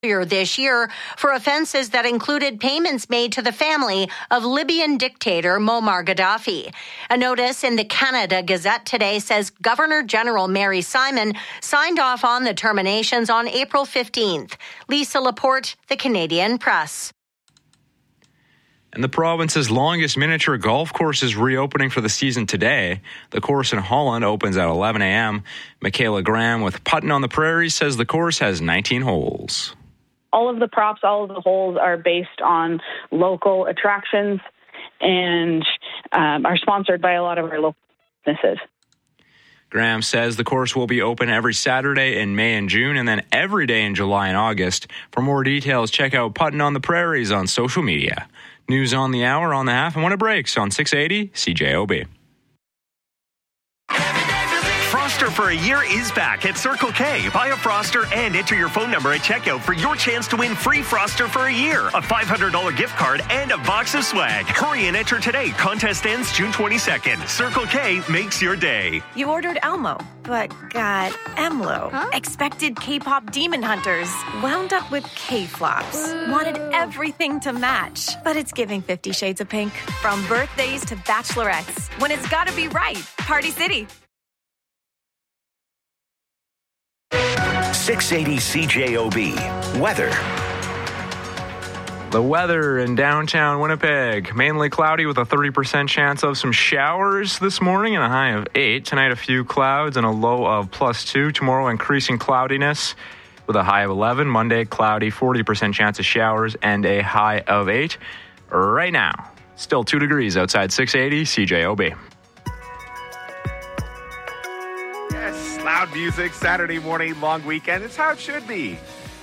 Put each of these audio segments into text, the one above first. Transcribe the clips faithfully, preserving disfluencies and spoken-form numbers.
this year for offenses that included payments made to the family of Libyan dictator Muammar Gaddafi. A notice in the Canada Gazette today says Governor General Mary Simon signed off on the terminations on April fifteenth. Lisa Laporte, The Canadian Press. And the province's longest miniature golf course is reopening for the season today. The course in Holland opens at eleven a.m. Michaela Graham with Puttin on the Prairies says the course has nineteen holes. All of the props, all of the holes are based on local attractions and um, are sponsored by a lot of our local businesses. Graham says the course will be open every Saturday in May and June and then every day in July and August. For more details, check out Puttin on the Prairies on social media. News on the hour, on the half, and when it breaks on six eighty C J O B. Froster for a year is back at Circle K. Buy a Froster and enter your phone number at checkout for your chance to win free Froster for a year, a five hundred dollars gift card, and a box of swag. Hurry and enter today. Contest ends June twenty-second. Circle K makes your day. You ordered Elmo, but got Emlo. Huh? Expected K-pop demon hunters. Wound up with K-flops. Wanted everything to match. But it's giving Fifty Shades of Pink. From birthdays to bachelorettes. When it's gotta be right. Party City. six eighty C J O B. Weather. The weather in downtown Winnipeg. Mainly cloudy with a thirty percent chance of some showers this morning and a high of eight. Tonight, a few clouds and a low of plus two. Tomorrow, increasing cloudiness with a high of eleven. Monday, cloudy, forty percent chance of showers and a high of eight. Right now, still two degrees outside six eighty C J O B. Loud music, Saturday morning, long weekend. It's how it should be.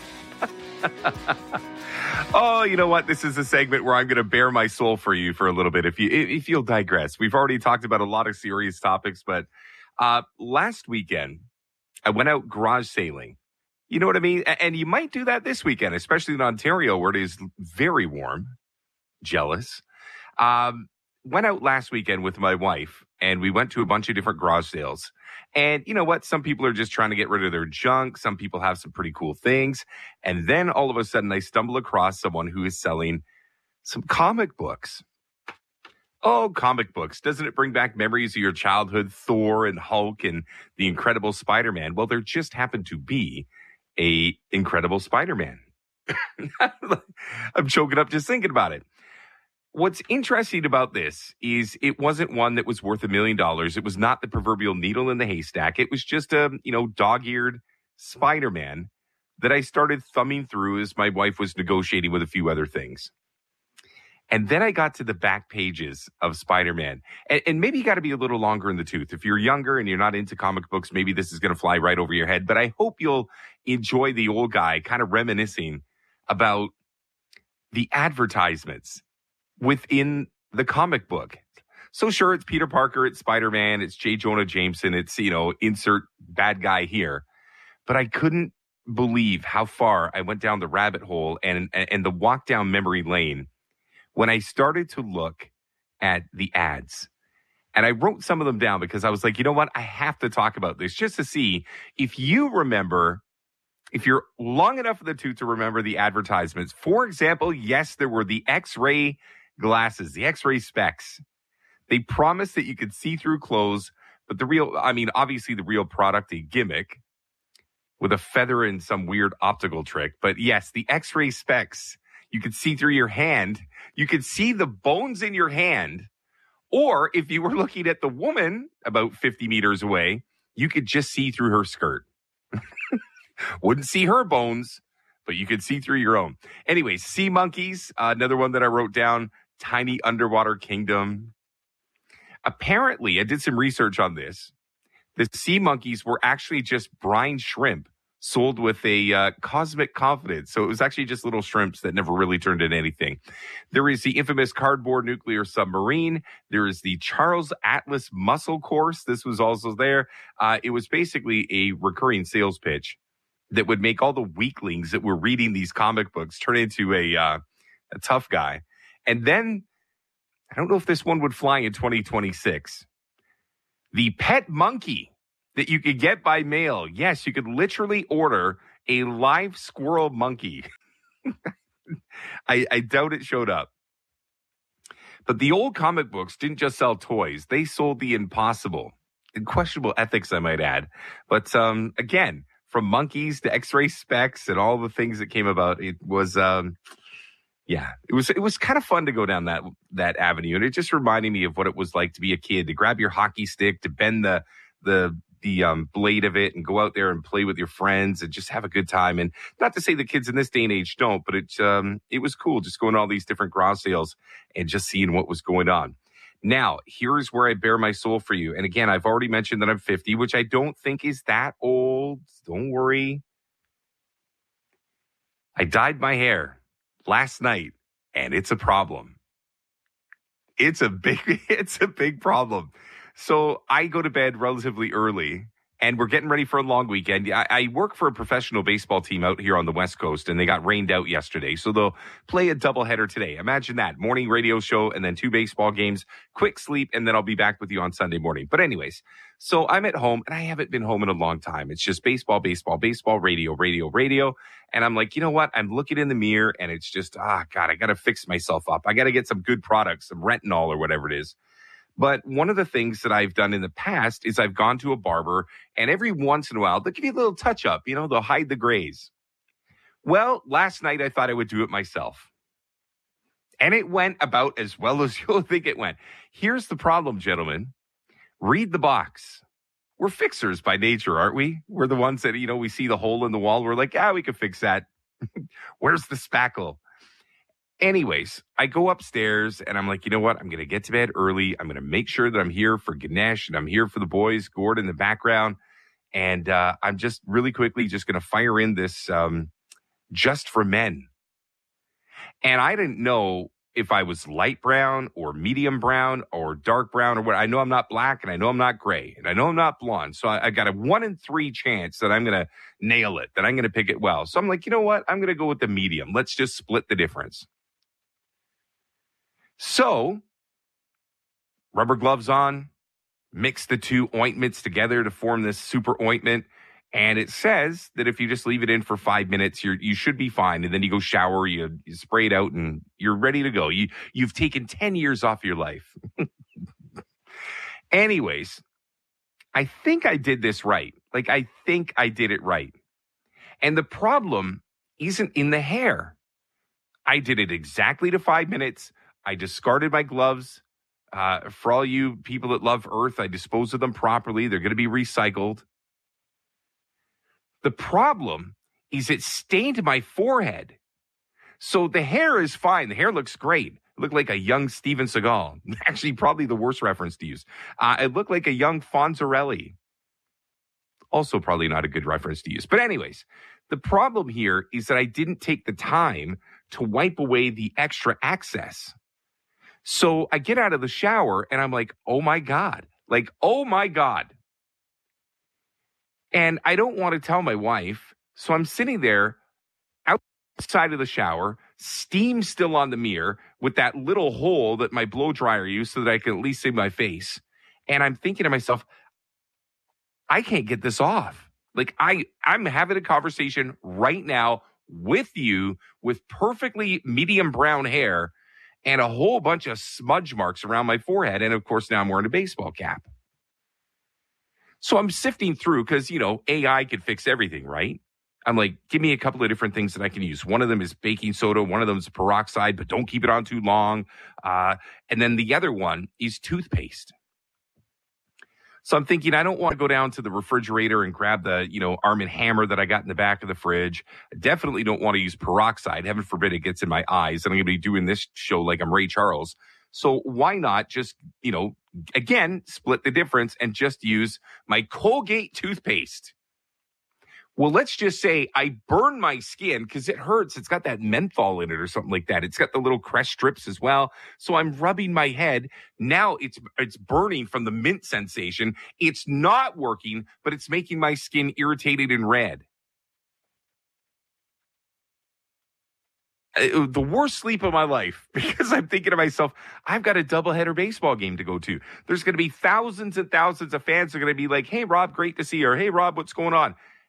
Oh, you know what? This is a segment where I'm going to bare my soul for you for a little bit, if you if you'll digress. We've already talked about a lot of serious topics, but uh, last weekend I went out garage sailing. You know what I mean? And you might do that this weekend, especially in Ontario where it is very warm. Jealous. Um, went out last weekend with my wife, and we went to a bunch of different garage sales. And you know what? Some people are just trying to get rid of their junk. Some people have some pretty cool things. And then all of a sudden, I stumble across someone who is selling some comic books. Oh, comic books. Doesn't it bring back memories of your childhood, Thor and Hulk and the Incredible Spider-Man? Well, there just happened to be a Incredible Spider-Man. I'm choking up just thinking about it. What's interesting about this is it wasn't one that was worth a million dollars. It was not the proverbial needle in the haystack. It was just a, you know, dog-eared Spider-Man that I started thumbing through as my wife was negotiating with a few other things. And then I got to the back pages of Spider-Man. And, and maybe you got to be a little longer in the tooth. If you're younger and you're not into comic books, maybe this is going to fly right over your head. But I hope you'll enjoy the old guy kind of reminiscing about the advertisements within the comic book. So sure, it's Peter Parker, it's Spider-Man, it's J. Jonah Jameson, it's, you know, insert bad guy here. But I couldn't believe how far I went down the rabbit hole and, and, and the walk down memory lane when I started to look at the ads. And I wrote some of them down because I was like, you know what? I have to talk about this just to see if you remember, if you're long enough in the tooth to remember the advertisements. For example, yes, there were the X-ray glasses, the X-ray specs. They promised that you could see through clothes, but the real, I mean, obviously the real product, a gimmick with a feather and some weird optical trick. But yes, the X-ray specs, you could see through your hand. You could see the bones in your hand. Or if you were looking at the woman about fifty meters away, you could just see through her skirt. Wouldn't see her bones, but you could see through your own. Anyways, sea monkeys, uh, another one that I wrote down, tiny underwater kingdom. Apparently, I did some research on this. The sea monkeys were actually just brine shrimp sold with a uh, cosmic confidence. So it was actually just little shrimps that never really turned into anything. There is the infamous cardboard nuclear submarine. There is the Charles Atlas muscle course. This was also there. Uh, it was basically a recurring sales pitch that would make all the weaklings that were reading these comic books turn into a uh, a tough guy. And then, I don't know if this one would fly in twenty twenty-six. The pet monkey that you could get by mail. Yes, you could literally order a live squirrel monkey. I, I doubt it showed up. But the old comic books didn't just sell toys. They sold the impossible. In questionable ethics, I might add. But um, again, from monkeys to X-ray specs and all the things that came about, it was, um, yeah, it was it was kind of fun to go down that that avenue. And it just reminded me of what it was like to be a kid, to grab your hockey stick, to bend the the the um, blade of it and go out there and play with your friends and just have a good time. And not to say the kids in this day and age don't, but it, um, it was cool just going to all these different garage sales and just seeing what was going on. Now, here's where I bare my soul for you. And again, I've already mentioned that I'm fifty, which I don't think is that old. Don't worry. I dyed my hair last night, and it's a problem. It's a big, it's a big problem. So I go to bed relatively early, and we're getting ready for a long weekend. I, I work for a professional baseball team out here on the West Coast, and they got rained out yesterday. So they'll play a doubleheader today. Imagine that. Morning radio show and then two baseball games, quick sleep, and then I'll be back with you on Sunday morning. But anyways, so I'm at home, and I haven't been home in a long time. It's just baseball, baseball, baseball, radio, radio, radio. And I'm like, you know what? I'm looking in the mirror, and it's just, ah, God, I got to fix myself up. I got to get some good products, some retinol or whatever it is. But one of the things that I've done in the past is I've gone to a barber, and every once in a while, they'll give you a little touch up. You know, they'll hide the grays. Well, last night I thought I would do it myself. And it went about as well as you'll think it went. Here's the problem, gentlemen. Read the box. We're fixers by nature, aren't we? We're the ones that, you know, we see the hole in the wall. We're like, ah, we could fix that. Where's the spackle? Anyways, I go upstairs and I'm like, you know what? I'm going to get to bed early. I'm going to make sure that I'm here for Ganesh and I'm here for the boys, Gord in the background. And uh, I'm just really quickly just going to fire in this um, Just for Men. And I didn't know if I was light brown or medium brown or dark brown or what. I know I'm not black and I know I'm not gray and I know I'm not blonde. So I, I got a one in three chance that I'm going to nail it, that I'm going to pick it well. So I'm like, you know what? I'm going to go with the medium. Let's just split the difference. So, rubber gloves on, mix the two ointments together to form this super ointment. And it says that if you just leave it in for five minutes, you're, you should be fine. And then you go shower, you, you spray it out, and you're ready to go. You, you've taken ten years off your life. Anyways, I think I did this right. Like, I think I did it right. And the problem isn't in the hair. I did it exactly to five minutes. I discarded my gloves. Uh, for all you people that love Earth, I disposed of them properly. They're going to be recycled. The problem is it stained my forehead. So the hair is fine. The hair looks great. It looked like a young Steven Seagal. Actually, probably the worst reference to use. Uh, it looked like a young Fonzarelli. Also probably not a good reference to use. But anyways, the problem here is that I didn't take the time to wipe away the extra excess. So I get out of the shower and I'm like, oh my God, like, oh my God. And I don't want to tell my wife. So I'm sitting there outside of the shower, steam still on the mirror with that little hole that my blow dryer used so that I can at least see my face. And I'm thinking to myself, I can't get this off. Like I, I'm having a conversation right now with you with perfectly medium brown hair and a whole bunch of smudge marks around my forehead. And of course, now I'm wearing a baseball cap. So I'm sifting through because, you know, A I could fix everything, right? I'm like, give me a couple of different things that I can use. One of them is baking soda. One of them is peroxide, but don't keep it on too long. Uh, and then the other one is toothpaste. So I'm thinking, I don't want to go down to the refrigerator and grab the, you know, Arm and Hammer that I got in the back of the fridge. I definitely don't want to use peroxide. Heaven forbid it gets in my eyes. And I'm going to be doing this show like I'm Ray Charles. So why not just, you know, again, split the difference and just use my Colgate toothpaste? Well, let's just say I burn my skin because it hurts. It's got that menthol in it or something like that. It's got the little crest strips as well. So I'm rubbing my head. Now it's it's burning from the mint sensation. It's not working, but it's making my skin irritated and red. The worst sleep of my life because I'm thinking to myself, I've got a doubleheader baseball game to go to. There's going to be thousands and thousands of fans who are going to be like, hey, Rob, great to see you. Or, hey, Rob, what's going on?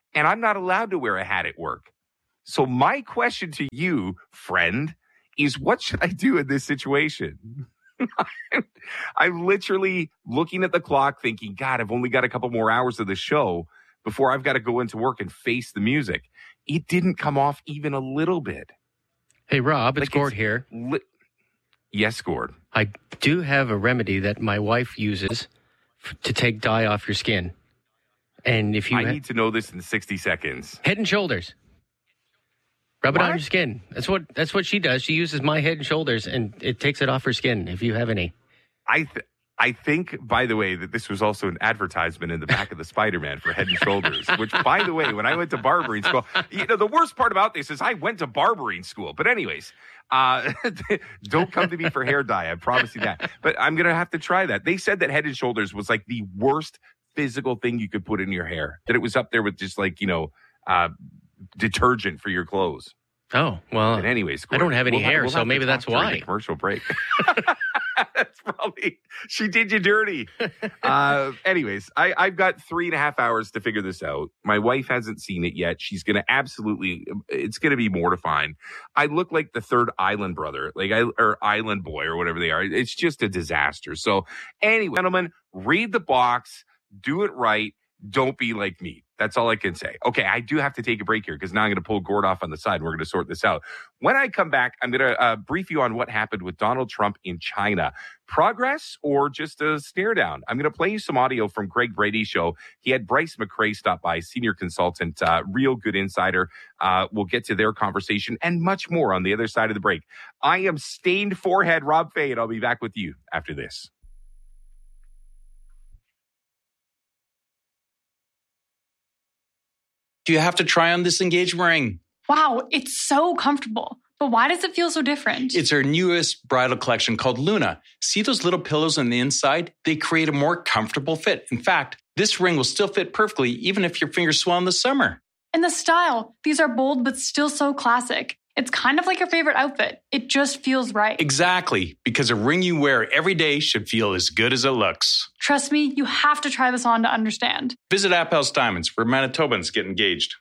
and I'm not allowed to wear a hat at work. So my question to you, friend, is what should I do in this situation? I'm literally looking at the clock thinking, God, I've only got a couple more hours of the show before I've got to go into work and face the music. It didn't come off even a little bit. Hey, Rob, it's Like, Gord it's here. Li- yes, Gord. I do have a remedy that my wife uses f- to take dye off your skin. And if you I ha- need to know this in sixty seconds. Head and Shoulders. Rub it What? on your skin. That's what that's what she does. She uses my Head and Shoulders, and it takes it off her skin if you have any. I th- I think, by the way, that this was also an advertisement in the back of the Spider-Man for Head and Shoulders, which, by the way, when I went to barbering school, you know, the worst part about this is I went to barbering school. But anyways, uh, don't come to me for hair dye. I promise you that. But I'm going to have to try that. They said that Head and Shoulders was like the worst physical thing you could put in your hair, that it was up there with just like, you know, uh, detergent for your clothes. Oh, well, But anyways, I don't have any we'll hair, we'll so have to maybe talk that's during why. the commercial break. That's probably, she did you dirty. Uh, anyways, I, I've got three and a half hours to figure this out. My wife hasn't seen it yet. She's going to absolutely, it's going to be mortifying. I look like the third Island brother, like I, or Island boy or whatever they are. It's just a disaster. So anyway, gentlemen, read the box, do it right. Don't be like me. That's all I can say. Okay, I do have to take a break here because now I'm going to pull Gord off on the side and we're going to sort this out. When I come back, I'm going to uh, brief you on what happened with Donald Trump in China. Progress or just a stare down? I'm going to play you some audio from Greg Brady's show. He had Bryce McRae stop by, senior consultant, uh, real good insider. Uh, we'll get to their conversation and much more on the other side of the break. I am stained forehead Rob Fay, and I'll be back with you after this. You have to try on this engagement ring. Wow, it's so comfortable. But why does it feel so different? It's our newest bridal collection called Luna. See those little pillows on the inside? They create a more comfortable fit. In fact, this ring will still fit perfectly even if your fingers swell in the summer. And the style. These are bold but still so classic. It's kind of like your favorite outfit. It just feels right. Exactly, because a ring you wear every day should feel as good as it looks. Trust me, you have to try this on to understand. Visit Appel's Diamonds, where Manitobans get engaged.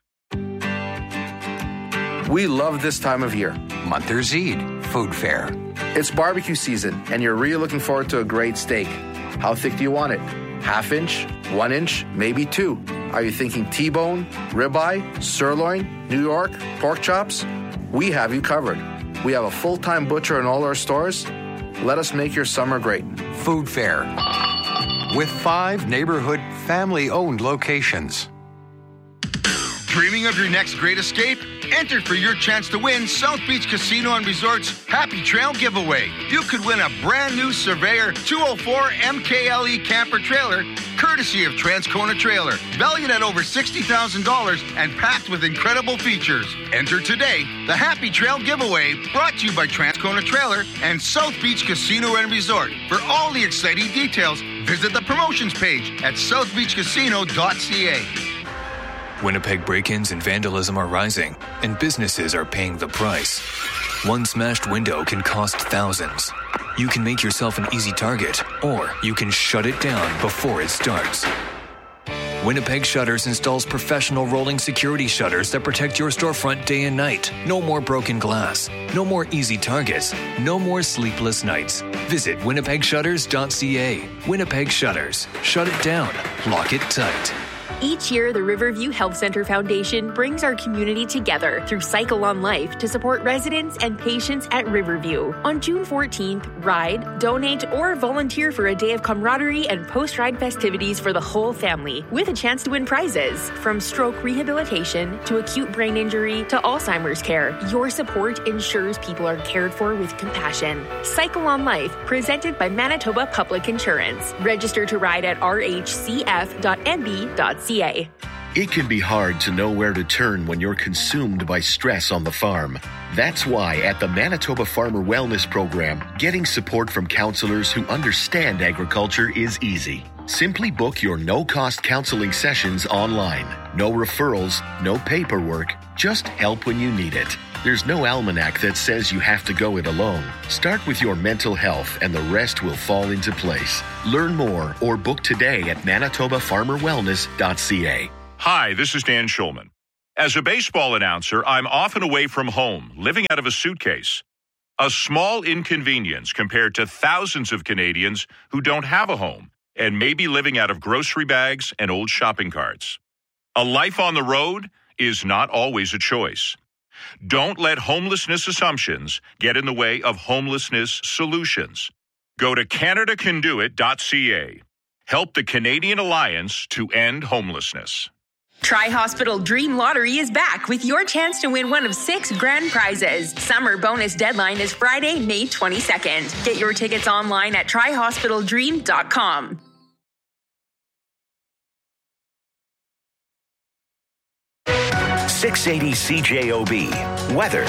We love this time of year. Monthers Eid Food Fair. It's barbecue season, and you're really looking forward to a great steak. How thick do you want it? Half inch? One inch? Maybe two? Are you thinking T-bone, ribeye, sirloin, New York, pork chops? We have you covered. We have a full-time butcher in all our stores. Let us make your summer great. Food Fair. With five neighborhood family-owned locations. Dreaming of your next great escape? Enter for your chance to win South Beach Casino and Resort's Happy Trail giveaway. You could win a brand new Surveyor two oh four M K L E camper trailer, courtesy of Transcona Trailer, valued at over sixty thousand dollars and packed with incredible features. Enter today. The Happy Trail giveaway brought to you by Transcona Trailer and South Beach Casino and Resort. For all the exciting details, visit the promotions page at south beach casino dot c a. Winnipeg break-ins and vandalism are rising, and businesses are paying the price. One smashed window can cost thousands. You can make yourself an easy target, or you can shut it down before it starts. Winnipeg Shutters installs professional rolling security shutters that protect your storefront day and night. No more broken glass. No more easy targets. No more sleepless nights. Visit winnipeg shutters dot c a. Winnipeg Shutters. Shut it down. Lock it tight. Each year, the Riverview Health Center Foundation brings our community together through Cycle on Life to support residents and patients at Riverview. On June fourteenth, ride, donate, or volunteer for a day of camaraderie and post-ride festivities for the whole family, with a chance to win prizes. From stroke rehabilitation to acute brain injury to Alzheimer's care, your support ensures people are cared for with compassion. Cycle on Life, presented by Manitoba Public Insurance. Register to ride at r h c f dot n b dot c a. It can be hard to know where to turn when you're consumed by stress on the farm. That's why at the Manitoba Farmer Wellness Program, getting support from counselors who understand agriculture is easy. Simply book your no-cost counseling sessions online. No referrals, no paperwork, just help when you need it. There's no almanac that says you have to go it alone. Start with your mental health and the rest will fall into place. Learn more or book today at manitoba farmer wellness dot c a. Hi, this is Dan Schulman. As a baseball announcer, I'm often away from home, living out of a suitcase. A small inconvenience compared to thousands of Canadians who don't have a home and may be living out of grocery bags and old shopping carts. A life on the road is not always a choice. Don't let homelessness assumptions get in the way of homelessness solutions. Go to Canada Can Do It dot c a. Help the Canadian Alliance to end homelessness. Tri-Hospital Dream Lottery is back with your chance to win one of six grand prizes. Summer bonus deadline is Friday, May twenty-second. Get your tickets online at tri hospital dream dot com. six eighty C J O B. Weather.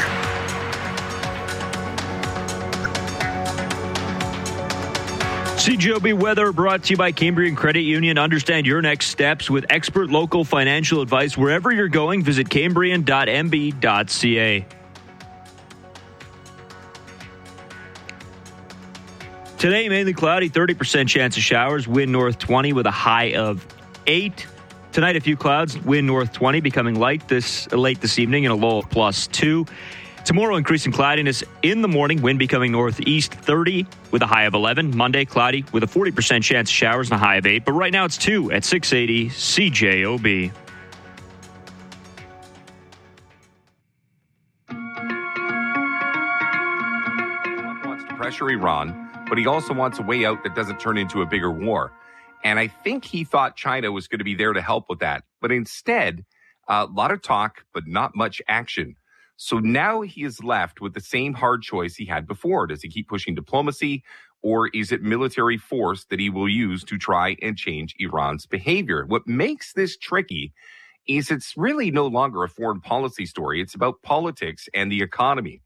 C J O B weather brought to you by Cambrian Credit Union. Understand your next steps with expert local financial advice. Wherever you're going, visit cambrian dot m b dot c a. Today, mainly cloudy, thirty percent chance of showers, wind north twenty with a high of eight. Tonight, a few clouds, wind north twenty, becoming light this late this evening and a low of plus two. Tomorrow, increasing cloudiness in the morning, wind becoming northeast thirty with a high of eleven. Monday, cloudy with a forty percent chance of showers and a high of eight. But right now, it's two at six eighty C J O B. Trump wants to pressure Iran, but he also wants a way out that doesn't turn into a bigger war. And I think he thought China was going to be there to help with that. But instead, a lot of talk, but not much action. So now he is left with the same hard choice he had before. Does he keep pushing diplomacy, or is it military force that he will use to try and change Iran's behavior? What makes this tricky is it's really no longer a foreign policy story. It's about politics and the economy.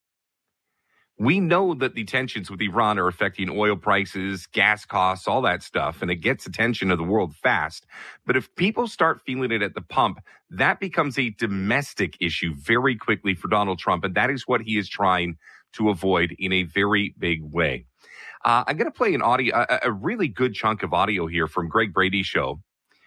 We know that the tensions with Iran are affecting oil prices, gas costs, all that stuff, and it gets attention of the world fast. But if people start feeling it at the pump, that becomes a domestic issue very quickly for Donald Trump, and that is what he is trying to avoid in a very big way. Uh, I'm going to play an audio, a, a really good chunk of audio here from Greg Brady's show,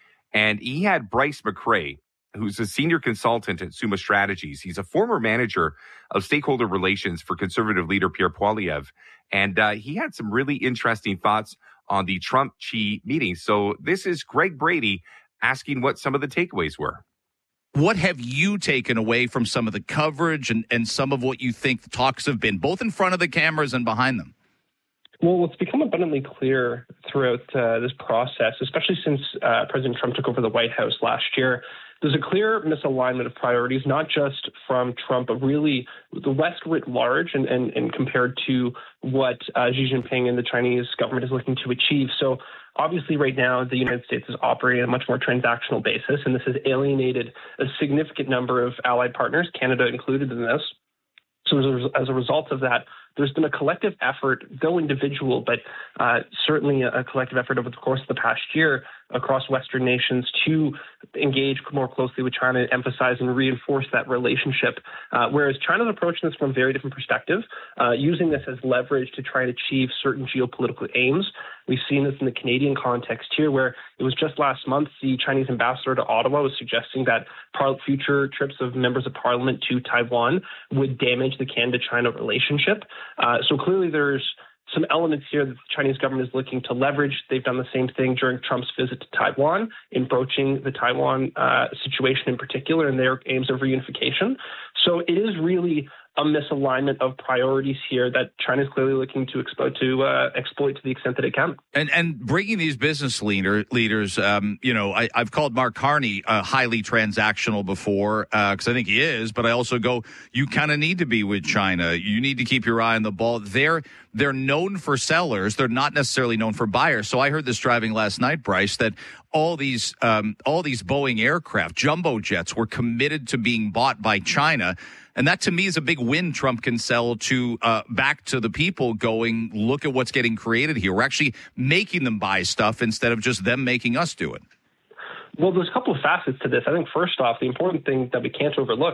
and he had Bryce McRae, who's a senior consultant at Summa Strategies. He's a former manager of stakeholder relations for conservative leader Pierre Poilievre. And uh, he had some really interesting thoughts on the Trump-Xi meeting. So this is Greg Brady asking what some of the takeaways were. What have you taken away from some of the coverage and, and some of what you think the talks have been, both in front of the cameras and behind them? Well, it's become abundantly clear throughout uh, this process, especially since uh, President Trump took over the White House last year. There's a clear misalignment of priorities, not just from Trump, but really the West writ large and, and, and compared to what uh, Xi Jinping and the Chinese government is looking to achieve. So obviously right now, the United States is operating on a much more transactional basis, and this has alienated a significant number of allied partners, Canada included in this. So as a result of that, there's been a collective effort, though individual, but uh, certainly a collective effort over the course of the past year across Western nations to engage more closely with China, emphasize and reinforce that relationship. Uh, whereas China's approaching this from a very different perspective, uh, using this as leverage to try and achieve certain geopolitical aims. We've seen this in the Canadian context here, where it was just last month the Chinese ambassador to Ottawa was suggesting that par- future trips of members of parliament to Taiwan would damage the Canada-China relationship. Uh, so clearly there's some elements here that the Chinese government is looking to leverage. They've done the same thing during Trump's visit to Taiwan, in broaching the Taiwan uh, situation in particular and their aims of reunification. So it is really a misalignment of priorities here that China is clearly looking to exploit to uh, exploit to the extent that it can. And and bringing these business leader, leaders, um, you know, I, I've called Mark Carney uh, highly transactional before because uh, I think he is, but I also go, you kind of need to be with China. You need to keep your eye on the ball. They're they're known for sellers. They're not necessarily known for buyers. So I heard this driving last night, Bryce, that all these um, all these Boeing aircraft, jumbo jets, were committed to being bought by China. And that, to me, is a big win Trump can sell to uh, back to the people going, look at what's getting created here. We're actually making them buy stuff instead of just them making us do it. Well, there's a couple of facets to this. I think, first off, the important thing that we can't overlook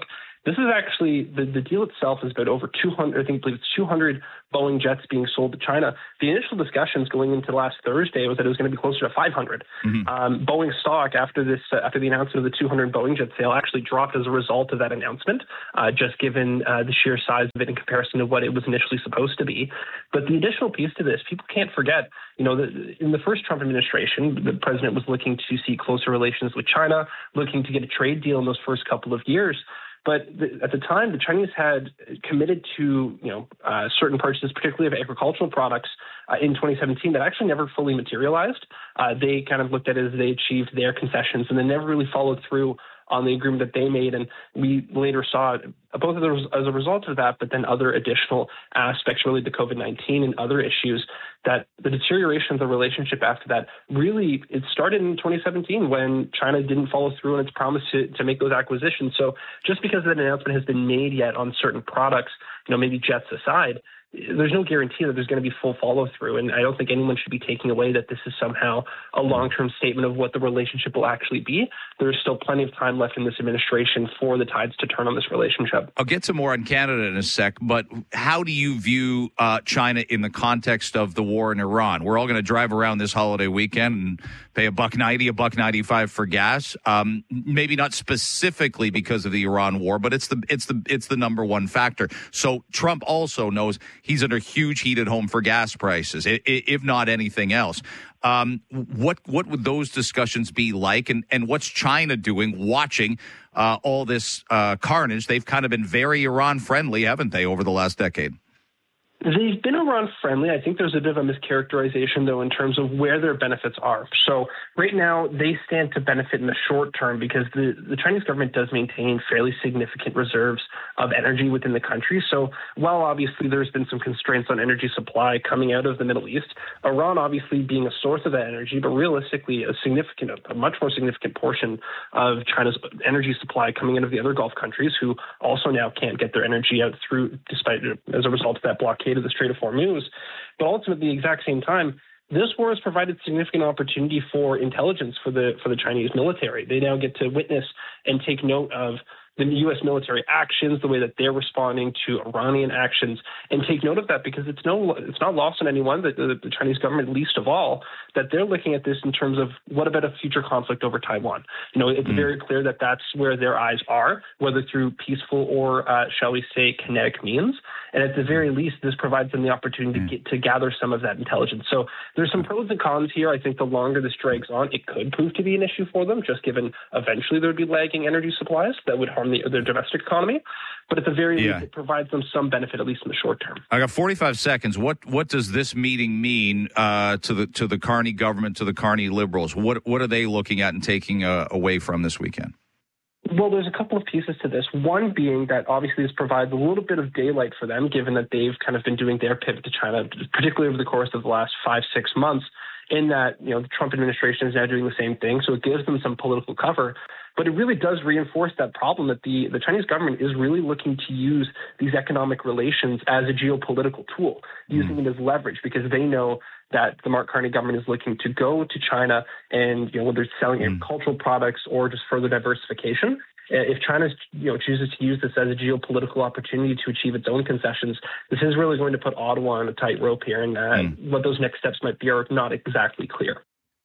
This is actually, the, the deal itself is about over two hundred, I think, I believe it's two hundred Boeing jets being sold to China. The initial discussions going into last Thursday was that it was going to be closer to five hundred. Mm-hmm. Um, Boeing stock, after this, uh, after the announcement of the two hundred Boeing jet sale, actually dropped as a result of that announcement, uh, just given uh, the sheer size of it in comparison to what it was initially supposed to be. But the additional piece to this, people can't forget, you know, the, in the first Trump administration, the president was looking to see closer relations with China, looking to get a trade deal in those first couple of years. But the, at the time, the Chinese had committed to, you know, uh, certain purchases, particularly of agricultural products, uh, in twenty seventeen that actually never fully materialized. Uh, they kind of looked at it as they achieved their concessions and then never really followed through on the agreement that they made. And we later saw both of those as a result of that, but then other additional aspects related to COVID nineteen and other issues, that the deterioration of the relationship after that really, it started in twenty seventeen when China didn't follow through on its promise to, to make those acquisitions. So just because that announcement has been made yet on certain products, you know, maybe jets aside, there's no guarantee that there's going to be full follow through. And I don't think anyone should be taking away that this is somehow a long-term statement of what the relationship will actually be. There's still plenty of time left in this administration for the tides to turn on this relationship. I'll get some more on Canada in a sec, but how do you view uh, China in the context of the war in Iran? We're all going to drive around this holiday weekend and pay a buck ninety, a buck ninety-five for gas. Um, maybe not specifically because of the Iran war, but it's the it's the it's the number one factor. So Trump also knows he's under huge heat at home for gas prices, if not anything else. Um, what what would those discussions be like, and, and what's China doing, watching uh, all this uh, carnage? They've kind of been very Iran-friendly, haven't they, over the last decade? They've been Iran friendly. I think there's a bit of a mischaracterization, though, in terms of where their benefits are. So right now, they stand to benefit in the short term because the, the Chinese government does maintain fairly significant reserves of energy within the country. So while obviously there's been some constraints on energy supply coming out of the Middle East, Iran obviously being a source of that energy, but realistically a significant, a much more significant portion of China's energy supply coming out of the other Gulf countries, who also now can't get their energy out through, despite as a result of that blockade of the Strait of Hormuz. But ultimately, at the exact same time, this war has provided significant opportunity for intelligence for the for the Chinese military. They now get to witness and take note of the U S military actions, the way that they're responding to Iranian actions, and take note of that because it's no, it's not lost on anyone, that the, the Chinese government, least of all, that they're looking at this in terms of what about a future conflict over Taiwan. You know, it's mm. very clear that that's where their eyes are, whether through peaceful or, uh, shall we say, kinetic means. And at the very least, this provides them the opportunity mm. to get to gather some of that intelligence. So there's some pros and cons here. I think the longer this drags on, it could prove to be an issue for them, just given eventually there would be lagging energy supplies that would harm the, their domestic economy. But at the very yeah. least, it provides them some benefit, at least in the short term. I got forty-five seconds. What what does this meeting mean uh, to the to the Carney government, to the Carney Liberals? What what are they looking at and taking uh, away from this weekend? Well, there's a couple of pieces to this. One being that obviously this provides a little bit of daylight for them, given that they've kind of been doing their pivot to China, particularly over the course of the last five, six months, in that, you know, the Trump administration is now doing the same thing. So it gives them some political cover. But it really does reinforce that problem that the, the Chinese government is really looking to use these economic relations as a geopolitical tool, mm. using it as leverage, because they know that the Mark Carney government is looking to go to China and, you know, whether it's selling mm. agricultural products or just further diversification. If China, you know, chooses to use this as a geopolitical opportunity to achieve its own concessions, this is really going to put Ottawa on a tight rope here, and uh, mm. what those next steps might be are not exactly clear.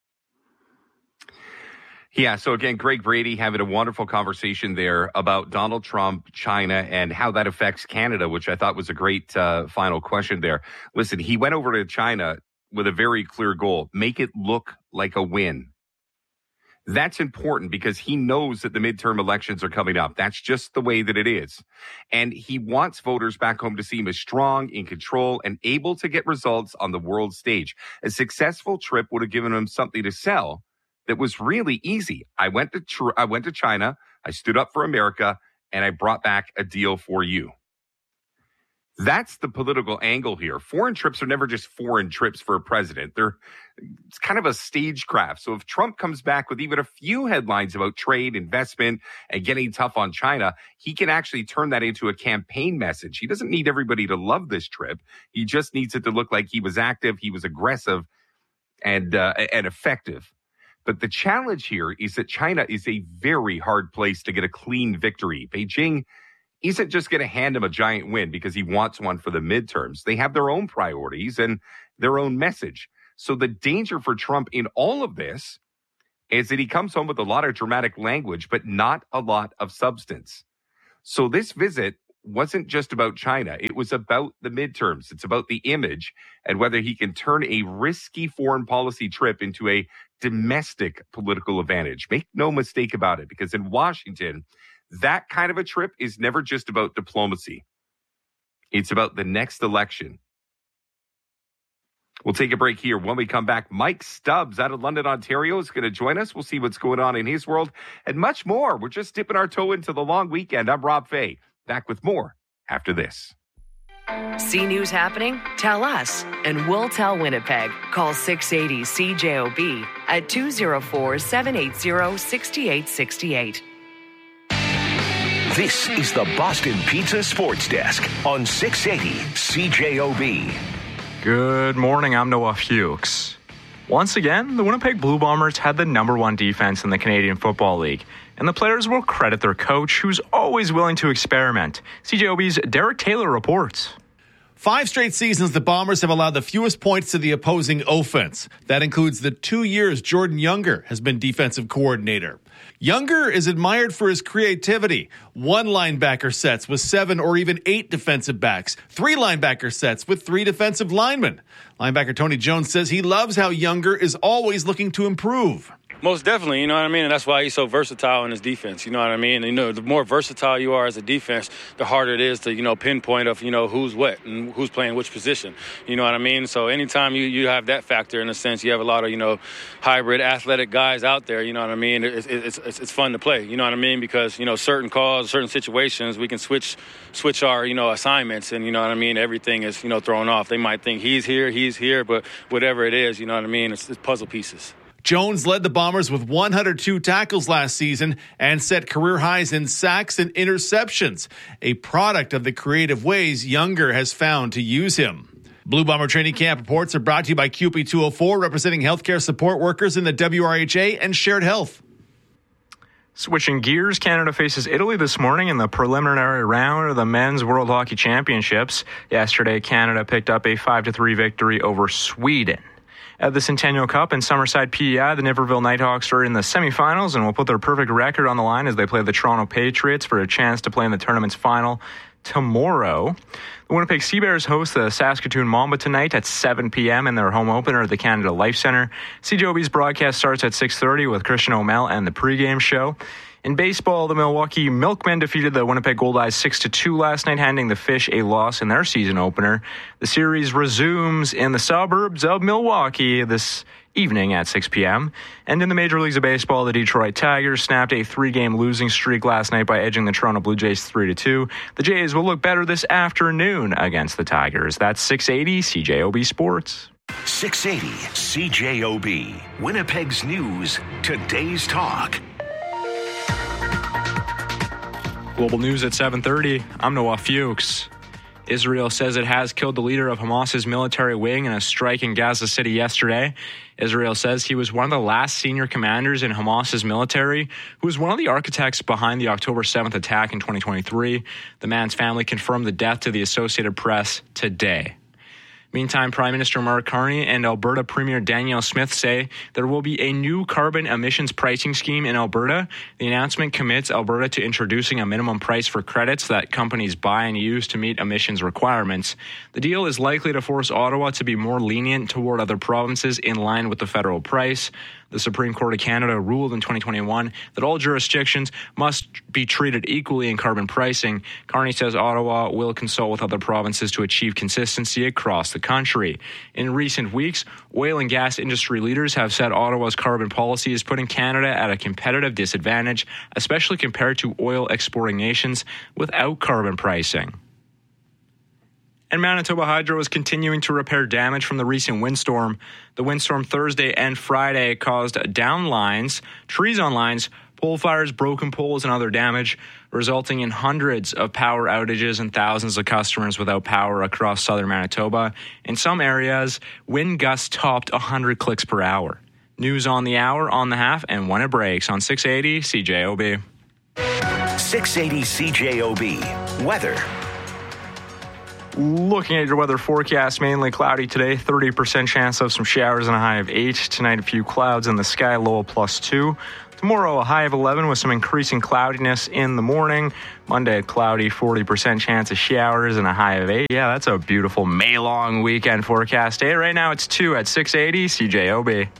Yeah, so again, Greg Brady having a wonderful conversation there about Donald Trump, China, and how that affects Canada, which I thought was a great uh, final question there. Listen, he went over to China with a very clear goal: make it look like a win. That's important because he knows that the midterm elections are coming up. That's just the way that it is. And he wants voters back home to see him as strong, in control, and able to get results on the world stage. A successful trip would have given him something to sell that was really easy. I went to tr- I went to China, I stood up for America, and I brought back a deal for you. That's the political angle here. Foreign trips are never just foreign trips for a president. They're it's kind of a stagecraft. So if Trump comes back with even a few headlines about trade, investment, and getting tough on China, he can actually turn that into a campaign message. He doesn't need everybody to love this trip. He just needs it to look like he was active, he was aggressive, and uh, and effective. But the challenge here is that China is a very hard place to get a clean victory. Beijing isn't just going to hand him a giant win because he wants one for the midterms. They have their own priorities and their own message. So the danger for Trump in all of this is that he comes home with a lot of dramatic language, but not a lot of substance. So this visit wasn't just about China. It was about the midterms. It's about the image and whether he can turn a risky foreign policy trip into a domestic political advantage. Make no mistake about it, because in Washington, that kind of a trip is never just about diplomacy. It's about the next election. We'll take a break here. When we come back, Mike Stubbs out of London, Ontario is going to join us. We'll see what's going on in his world and much more. We're just dipping our toe into the long weekend. I'm Rob Fay. Back with more after this. See news happening? Tell us, and we'll tell Winnipeg. Call six eighty C J O B at two oh four, seven eight zero, six eight six eight. This is the Boston Pizza Sports Desk on six eighty C J O B. Good morning, I'm Noah Fuchs. Once again, the Winnipeg Blue Bombers had the number one defense in the Canadian Football League, and the players will credit their coach, who's always willing to experiment. C J O B's Derek Taylor reports. Five straight seasons, the Bombers have allowed the fewest points to the opposing offense. That includes the two years Jordan Younger has been defensive coordinator. Younger is admired for his creativity. One linebacker sets with seven or even eight defensive backs. Three linebacker sets with three defensive linemen. Linebacker Tony Jones says he loves how Younger is always looking to improve. Most definitely, you know what I mean? And that's why he's so versatile in his defense, you know what I mean? And, you know, the more versatile you are as a defense, the harder it is to, you know, pinpoint of, you know, who's what and who's playing which position, you know what I mean? So anytime you, you have that factor, in a sense, you have a lot of, you know, hybrid athletic guys out there, you know what I mean? It's, it's, it's, it's fun to play, you know what I mean? Because, you know, certain calls, certain situations, we can switch switch our, you know, assignments, and, you know what I mean? Everything is, you know, thrown off. They might think he's here, he's here, but whatever it is, you know what I mean? It's, it's puzzle pieces. Jones led the Bombers with one hundred two tackles last season and set career highs in sacks and interceptions, a product of the creative ways Younger has found to use him. Blue Bomber Training Camp reports are brought to you by Q P two oh four, representing healthcare support workers in the W R H A and Shared Health. Switching gears, Canada faces Italy this morning in the preliminary round of the Men's World Hockey Championships. Yesterday, Canada picked up a five to three victory over Sweden. At the Centennial Cup in Summerside, P E I, the Niverville Nighthawks are in the semifinals and will put their perfect record on the line as they play the Toronto Patriots for a chance to play in the tournament's final tomorrow. The Winnipeg Sea Bears host the Saskatoon Mamba tonight at seven p.m. in their home opener at the Canada Life Centre. C J O B's broadcast starts at six thirty with Christian O'Mell and the pregame show. In baseball, the Milwaukee Milkmen defeated the Winnipeg Goldeyes six to two last night, handing the Fish a loss in their season opener. The series resumes in the suburbs of Milwaukee this evening at six p.m. And in the Major Leagues of Baseball, the Detroit Tigers snapped a three-game losing streak last night by edging the Toronto Blue Jays three to two. The Jays will look better this afternoon against the Tigers. That's six eighty C J O B Sports. six eighty C J O B, Winnipeg's news, today's talk. Global news at seven thirty. I'm Noah Fuchs. Israel says it has killed the leader of Hamas's military wing in a strike in Gaza City yesterday. Israel says he was one of the last senior commanders in Hamas's military, who was one of the architects behind the October seventh attack in twenty twenty-three. The man's family confirmed the death to the Associated Press today. Meantime, Prime Minister Mark Carney and Alberta Premier Danielle Smith say there will be a new carbon emissions pricing scheme in Alberta. The announcement commits Alberta to introducing a minimum price for credits that companies buy and use to meet emissions requirements. The deal is likely to force Ottawa to be more lenient toward other provinces in line with the federal price. The Supreme Court of Canada ruled in twenty twenty-one that all jurisdictions must be treated equally in carbon pricing. Carney says Ottawa will consult with other provinces to achieve consistency across the country. In recent weeks, oil and gas industry leaders have said Ottawa's carbon policy is putting Canada at a competitive disadvantage, especially compared to oil exporting nations without carbon pricing. And Manitoba Hydro is continuing to repair damage from the recent windstorm. The windstorm Thursday and Friday caused down lines, trees on lines, pole fires, broken poles, and other damage, resulting in hundreds of power outages and thousands of customers without power across southern Manitoba. In some areas, wind gusts topped one hundred clicks per hour. News on the hour, on the half, and when it breaks on six eighty C J O B. six eighty C J O B, Weather. Looking at your weather forecast, mainly cloudy today, thirty percent chance of some showers and a high of eight. Tonight, a few clouds in the sky, low of plus two. Tomorrow, a high of eleven with some increasing cloudiness in the morning. Monday, cloudy, forty percent chance of showers and a high of eight. Yeah, that's a beautiful May-long weekend forecast day. Right now, it's two at six eighty C J O B.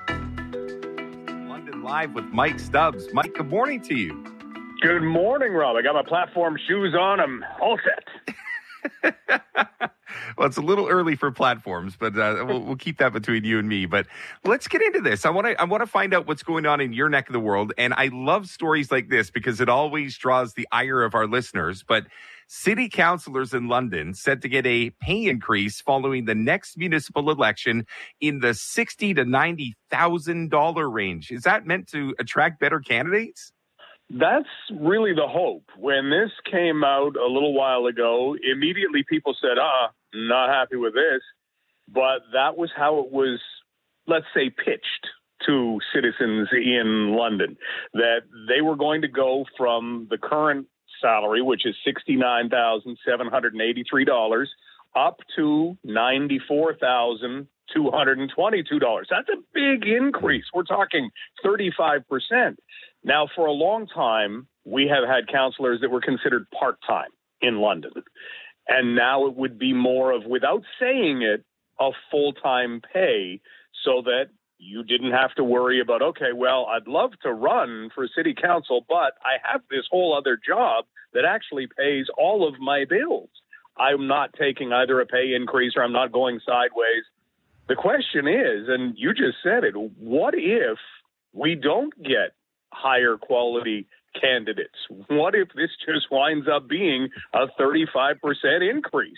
London Live with Mike Stubbs. Mike, good morning to you. Good morning, Rob. I got my platform shoes on. I'm all set. Well, it's a little early for platforms, but uh, we'll, we'll keep that between you and me. But let's get into this. I want to I want to find out what's going on in your neck of the world. And I love stories like this because it always draws the ire of our listeners. But city councillors in London set to get a pay increase following the next municipal election in the sixty to ninety thousand dollar range. Is that meant to attract better candidates? That's really the hope. When this came out a little while ago, immediately people said, ah, not happy with this. But that was how it was, let's say, pitched to citizens in London, that they were going to go from the current salary, which is sixty-nine thousand seven hundred eighty-three dollars, up to ninety-four thousand two hundred twenty-two dollars. That's a big increase. We're talking thirty-five percent. Now, for a long time, we have had councillors that were considered part-time in London. And now it would be more of, without saying it, a full-time pay so that you didn't have to worry about, okay, well, I'd love to run for city council, but I have this whole other job that actually pays all of my bills. I'm not taking either a pay increase or I'm not going sideways. The question is, and you just said it, what if we don't get higher quality candidates? What if this just winds up being a thirty-five percent increase?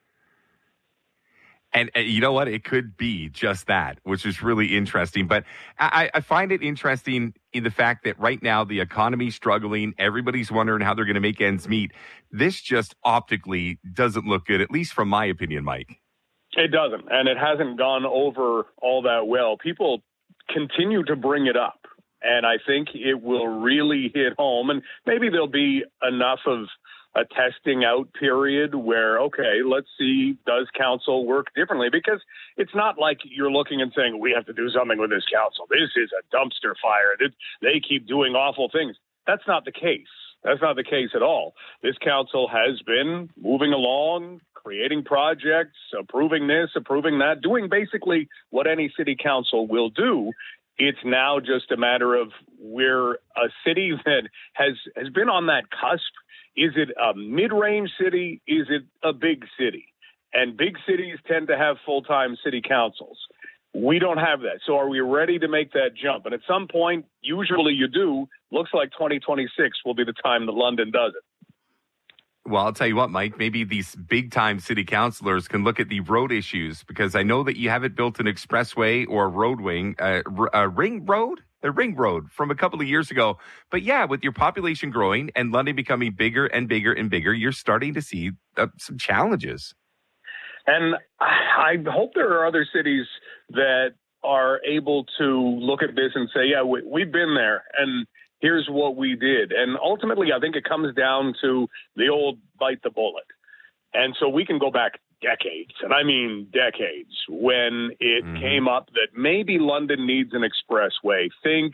And uh, you know what? It could be just that, which is really interesting. But I, I find it interesting in the fact that right now the economy's struggling. Everybody's wondering how they're going to make ends meet. This just optically doesn't look good, at least from my opinion, Mike. It doesn't. And it hasn't gone over all that well. People continue to bring it up. And I think it will really hit home. And maybe there'll be enough of a testing out period where, okay, let's see, does council work differently? Because it's not like you're looking and saying, we have to do something with this council. This is a dumpster fire. They keep doing awful things. That's not the case. That's not the case at all. This council has been moving along, creating projects, approving this, approving that, doing basically what any city council will do. It's now just a matter of we're a city that has, has been on that cusp. Is it a mid-range city? Is it a big city? And big cities tend to have full-time city councils. We don't have that. So are we ready to make that jump? And at some point, usually you do. Looks like twenty twenty-six will be the time that London does it. Well, I'll tell you what, Mike, maybe these big-time city councilors can look at the road issues, because I know that you haven't built an expressway or a road wing, uh, a ring road, a ring road from a couple of years ago. But yeah, with your population growing and London becoming bigger and bigger and bigger, you're starting to see uh, some challenges. And I hope there are other cities that are able to look at this and say, yeah, we, we've been there, and here's what we did. And ultimately, I think it comes down to the old bite the bullet. And so we can go back decades, and I mean decades, when it mm-hmm. came up that maybe London needs an expressway. Think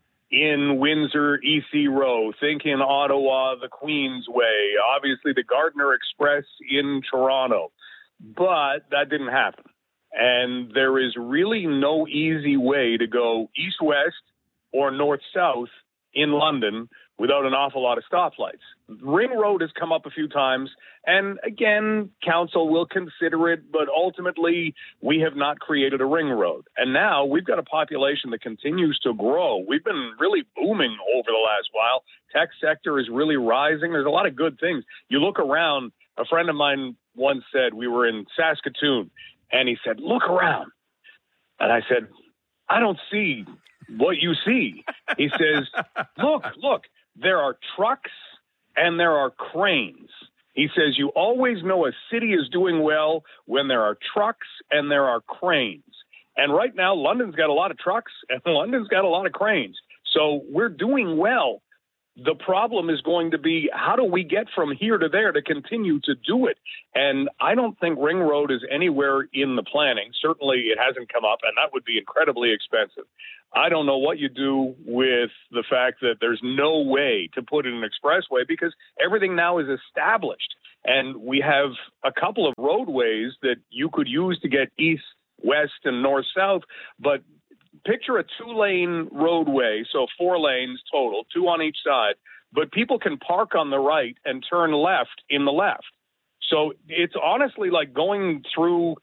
in Windsor, E C Row. Think in Ottawa, the Queensway. Obviously, the Gardiner Express in Toronto. But that didn't happen. And there is really no easy way to go east-west or north-south in London without an awful lot of stoplights. Ring Road has come up a few times, and again, council will consider it, but ultimately, we have not created a ring road. And now we've got a population that continues to grow. We've been really booming over the last while. Tech sector is really rising. There's a lot of good things. You look around, a friend of mine once said, we were in Saskatoon, and he said, look around. And I said, I don't see what you see. He says, look, look, there are trucks and there are cranes. He says, you always know a city is doing well when there are trucks and there are cranes. And right now, London's got a lot of trucks and London's got a lot of cranes. So we're doing well. The problem is going to be, how do we get from here to there to continue to do it? And I don't think Ring Road is anywhere in the planning. Certainly it hasn't come up, and that would be incredibly expensive. I don't know what you do with the fact that there's no way to put in an expressway because everything now is established. And we have a couple of roadways that you could use to get east, west, and north-south, but picture a two-lane roadway, so four lanes total, two on each side, but people can park on the right and turn left in the left. So it's honestly like going through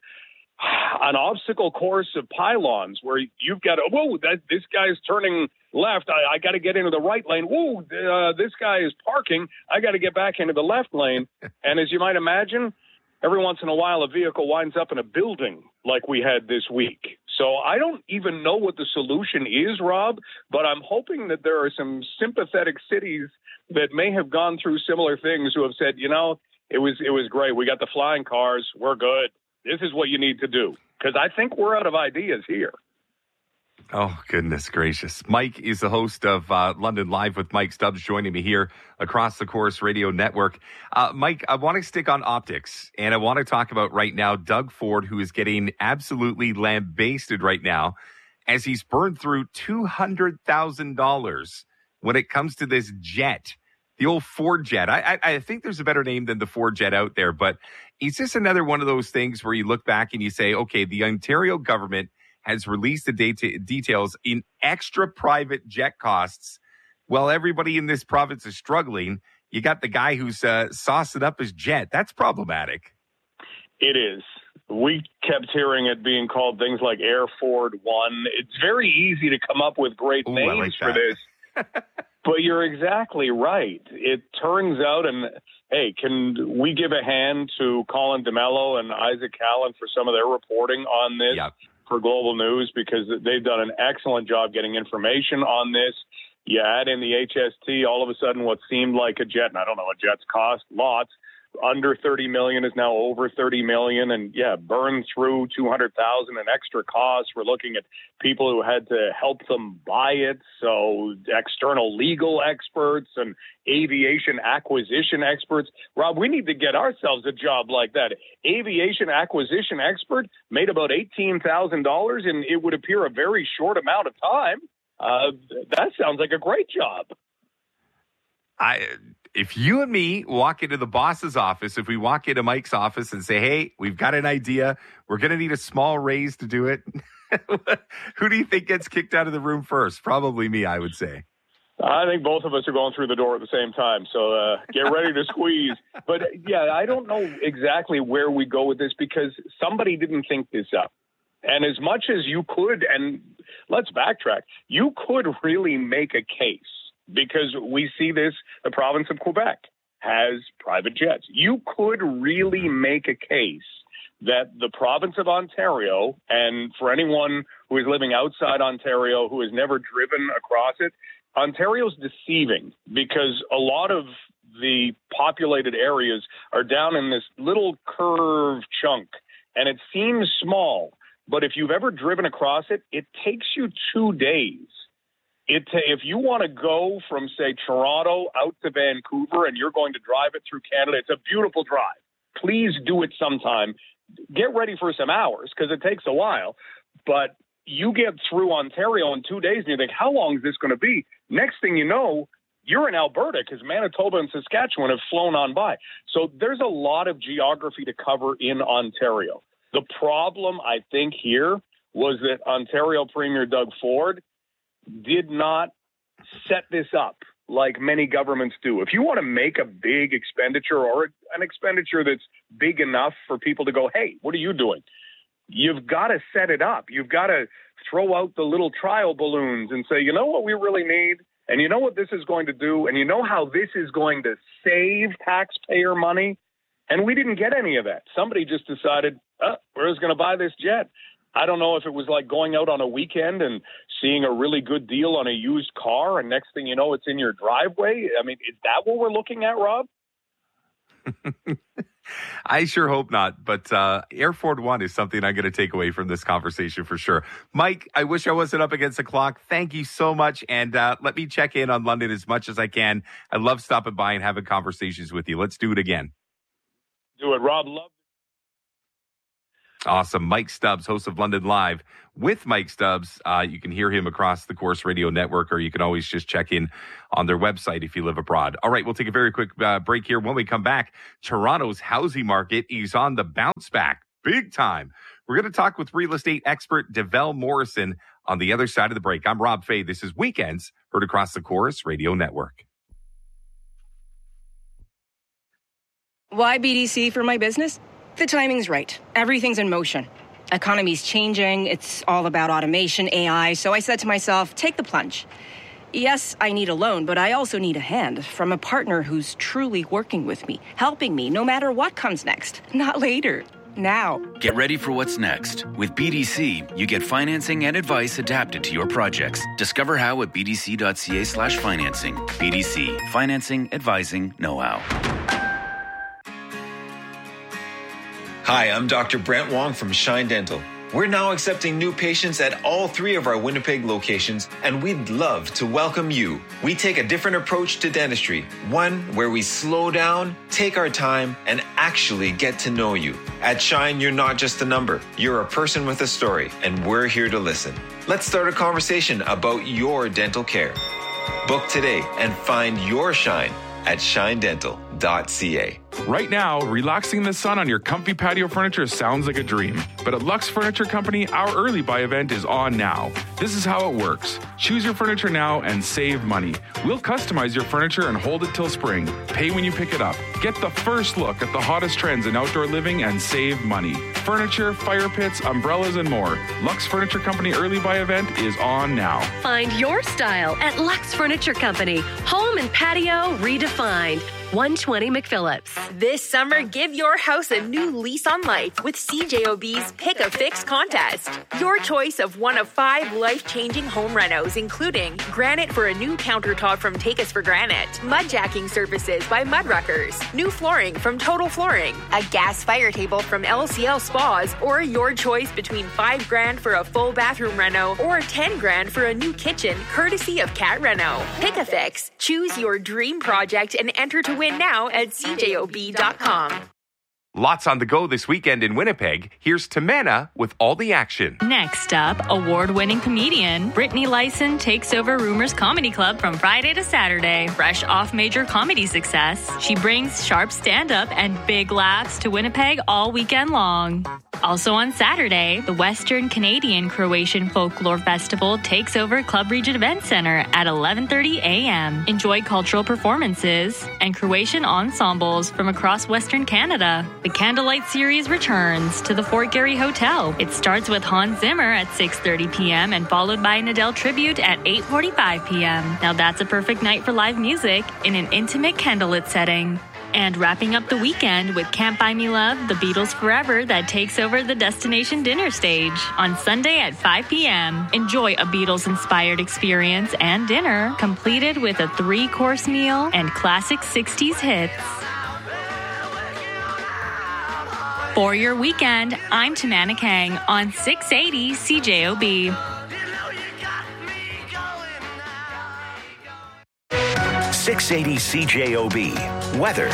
an obstacle course of pylons where you've got to, whoa, that, this guy's turning left. I, I got to get into the right lane. Whoa, uh, this guy is parking. I got to get back into the left lane. And as you might imagine, every once in a while, a vehicle winds up in a building like we had this week. So I don't even know what the solution is, Rob, but I'm hoping that there are some sympathetic cities that may have gone through similar things who have said, you know, it was it was great. We got the flying cars. We're good. This is what you need to do. Because I think we're out of ideas here. Oh, goodness gracious. Mike is the host of uh, London Live with Mike Stubbs, joining me here across the Course Radio Network. Uh, Mike, I want to stick on optics, and I want to talk about right now Doug Ford, who is getting absolutely lambasted right now as he's burned through two hundred thousand dollars when it comes to this jet, the old Ford jet. I, I, I think there's a better name than the Ford jet out there, but it's just another one of those things where you look back and you say, okay, the Ontario government has released the data details in extra private jet costs. While everybody in this province is struggling, you got the guy who's uh, saucing up his jet. That's problematic. It is. We kept hearing it being called things like Air Ford One. It's very easy to come up with great Ooh, names like for this. But you're exactly right. It turns out, and hey, can we give a hand to Colin DeMello and Isaac Callan for some of their reporting on this? Yep. For Global News, because they've done an excellent job getting information on this. You add in the H S T, all of a sudden what seemed like a jet, and I don't know what jets cost, lots, under thirty million is now over thirty million, and yeah, burn through two hundred thousand in extra costs. We're looking at people who had to help them buy it, so external legal experts and aviation acquisition experts. Rob, we need to get ourselves a job like that. Aviation acquisition expert made about eighteen thousand dollars, and it would appear a very short amount of time. Uh, that sounds like a great job. I, if you and me walk into the boss's office, if we walk into Mike's office and say, hey, we've got an idea, we're going to need a small raise to do it. Who do you think gets kicked out of the room first? Probably me, I would say. I think both of us are going through the door at the same time. So uh, get ready to squeeze. But yeah, I don't know exactly where we go with this because somebody didn't think this up. And as much as you could, and let's backtrack, you could really make a case because we see this, the province of Quebec has private jets. You could really make a case that the province of Ontario, and for anyone who is living outside Ontario who has never driven across it, Ontario's deceiving because a lot of the populated areas are down in this little curved chunk, and it seems small. But if you've ever driven across it, it takes you two days. It if you want to go from, say, Toronto out to Vancouver and you're going to drive it through Canada, it's a beautiful drive. Please do it sometime. Get ready for some hours because it takes a while. But you get through Ontario in two days and you think, how long is this going to be? Next thing you know, you're in Alberta because Manitoba and Saskatchewan have flown on by. So there's a lot of geography to cover in Ontario. The problem, I think, here was that Ontario Premier Doug Ford did not set this up like many governments do. If you want to make a big expenditure or an expenditure that's big enough for people to go, hey, what are you doing? You've got to set it up. You've got to throw out the little trial balloons and say, you know what we really need? And you know what this is going to do? And you know how this is going to save taxpayer money? And we didn't get any of that. Somebody just decided, oh, we're just going to buy this jet. I don't know if it was like going out on a weekend and seeing a really good deal on a used car, and next thing you know, it's in your driveway. I mean, is that what we're looking at, Rob? I sure hope not. But uh, Air Ford One is something I'm going to take away from this conversation for sure. Mike, I wish I wasn't up against the clock. Thank you so much. And uh, let me check in on London as much as I can. I love stopping by and having conversations with you. Let's do it again. Do it, Rob. Love. Awesome. Mike Stubbs, host of London Live with Mike Stubbs. Uh, you can hear him across the Corus Radio Network, or you can always just check in on their website if you live abroad. All right, we'll take a very quick uh, break here. When we come back, Toronto's housing market is on the bounce back big time. We're going to talk with real estate expert Devell Morrison on the other side of the break. I'm Rob Fay. This is Weekends, heard across the Corus Radio Network. Why B D C for my business? The timing's right. Everything's in motion. Economy's changing. It's all about automation, A I. So I said to myself, take the plunge. Yes, I need a loan, but I also need a hand from a partner who's truly working with me, helping me no matter what comes next. Not later. Now. Get ready for what's next. With B D C, you get financing and advice adapted to your projects. Discover how at bdc.ca slash financing. B D C. Financing, advising, know-how. Hi, I'm Doctor Brent Wong from Shine Dental. We're now accepting new patients at all three of our Winnipeg locations, and we'd love to welcome you. We take a different approach to dentistry, one where we slow down, take our time, and actually get to know you. At Shine, you're not just a number. You're a person with a story, and we're here to listen. Let's start a conversation about your dental care. Book today and find your Shine at shine dental dot c a. Right now, relaxing in the sun on your comfy patio furniture sounds like a dream. But at Lux Furniture Company, our early buy event is on now. This is how it works. Choose your furniture now and save money. We'll customize your furniture and hold it till spring. Pay when you pick it up. Get the first look at the hottest trends in outdoor living and save money. Furniture, fire pits, umbrellas, and more. Lux Furniture Company early buy event is on now. Find your style at Lux Furniture Company. Home and patio redefined. one twenty McPhillips. This summer, give your house a new lease on life with C J O B's Pick a Fix contest. Your choice of one of five life-changing home renos, including granite for a new countertop from Take Us for Granite, mud jacking services by Mudruckers, new flooring from Total Flooring, a gas fire table from L C L Spas, or your choice between five grand for a full bathroom reno or ten grand for a new kitchen, courtesy of Cat Reno. Pick a Fix. Choose your dream project and enter to win now at c j o b dot com. Lots on the go this weekend in Winnipeg. Here's Tamana with all the action. Next up, award-winning comedian Brittany Lyson takes over Rumors Comedy Club from Friday to Saturday. Fresh off major comedy success, she brings sharp stand-up and big laughs to Winnipeg all weekend long. Also on Saturday, the Western Canadian Croatian Folklore Festival takes over Club Regent Event Center at eleven thirty a.m. Enjoy cultural performances and Croatian ensembles from across Western Canada. The Candlelight Series returns to the Fort Garry Hotel. It starts with Hans Zimmer at six thirty p.m. and followed by an Adele tribute at eight forty-five p.m. Now that's a perfect night for live music in an intimate candlelit setting. And wrapping up the weekend with Can't Buy Me Love, The Beatles Forever, that takes over the Destination Dinner stage on Sunday at five p.m. Enjoy a Beatles-inspired experience and dinner, completed with a three-course meal and classic sixties hits. For your weekend, I'm Tamana Kang on six eighty C J O B. six eighty C J O B. Weather.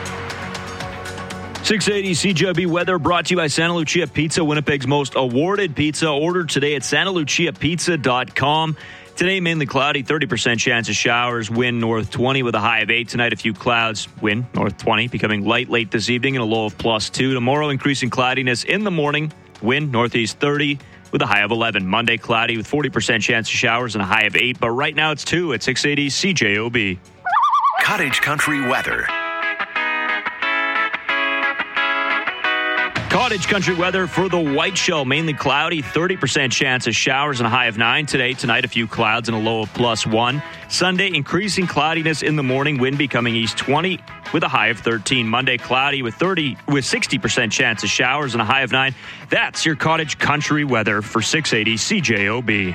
six eighty C J O B weather brought to you by Santa Lucia Pizza, Winnipeg's most awarded pizza. Ordered today at santa lucia pizza dot com. Today, mainly cloudy, thirty percent chance of showers, wind north twenty with a high of eight. Tonight, a few clouds, wind north twenty, becoming light late this evening and a low of plus two. Tomorrow, increasing cloudiness in the morning, wind northeast thirty with a high of eleven. Monday, cloudy with forty percent chance of showers and a high of eight. But right now, it's two at six eighty C J O B. Cottage Country weather. Cottage Country weather for the White Shell. Mainly cloudy, thirty percent chance of showers and a high of nine today. Tonight, a few clouds and a low of plus one. Sunday, increasing cloudiness in the morning. Wind becoming east twenty with a high of thirteen. Monday, cloudy with thirty with sixty percent chance of showers and a high of nine. That's your Cottage Country weather for six eighty C J O B.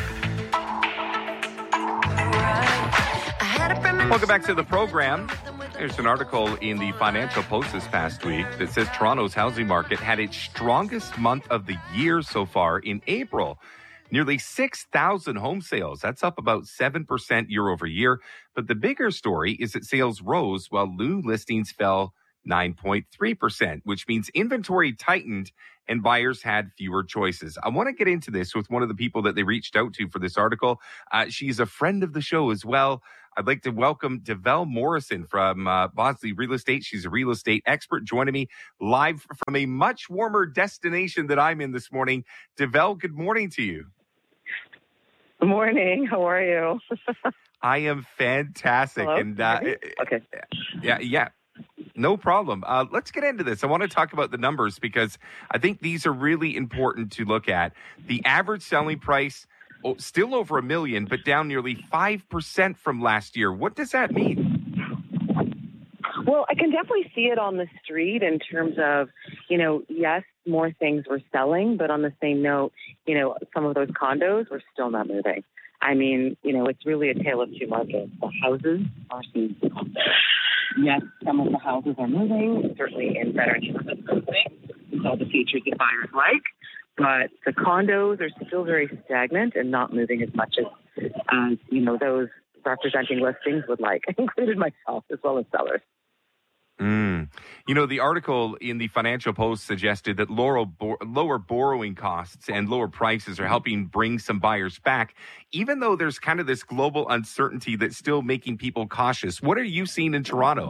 Welcome back to the program. There's an article in the Financial Post this past week that says Toronto's housing market had its strongest month of the year so far in April. Nearly six thousand home sales. That's up about seven percent year over year. But the bigger story is that sales rose while new listings fell nine point three percent, which means inventory tightened and buyers had fewer choices. I want to get into this with one of the people that they reached out to for this article. Uh, she's a friend of the show as well. I'd like to welcome Devel Morrison from uh, Bosley Real Estate. She's a real estate expert joining me live from a much warmer destination that I'm in this morning. Devel, good morning to you. Good morning. How are you? I am fantastic. Hello? And uh, okay. Yeah, yeah. No problem. Uh, let's get into this. I want to talk about the numbers because I think these are really important to look at. The average selling price, oh, still over a million, but down nearly five percent from last year. What does that mean? Well, I can definitely see it on the street in terms of, you know, yes, more things were selling, but on the same note, you know, some of those condos were still not moving. I mean, you know, it's really a tale of two markets. The houses are seeing yes, some of the houses are moving, certainly in better neighborhoods, with all the features that buyers like, but the condos are still very stagnant and not moving as much as, um, you know, those representing listings would like, included myself as well as sellers. Mm. You know, the article in the Financial Post suggested that lower, bo- lower borrowing costs and lower prices are helping bring some buyers back, even though there's kind of this global uncertainty that's still making people cautious. What are you seeing in Toronto?